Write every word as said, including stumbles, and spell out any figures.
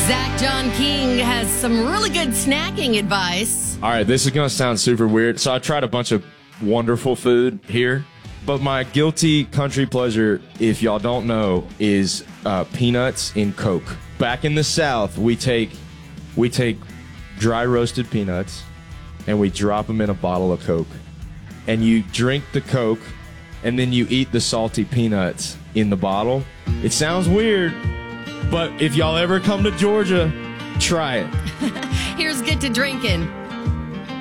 Zach John King has some really good snacking advice. All right, this is going to sound super weird. So I tried a bunch of wonderful food here, but my guilty country pleasure, if y'all don't know, is uh, peanuts in Coke. Back in the South, we take we take dry roasted peanuts and we drop them in a bottle of Coke. And you drink the Coke and then you eat the salty peanuts in the bottle. It sounds weird, but if y'all ever come to Georgia, try it. Here's Get to Drinking.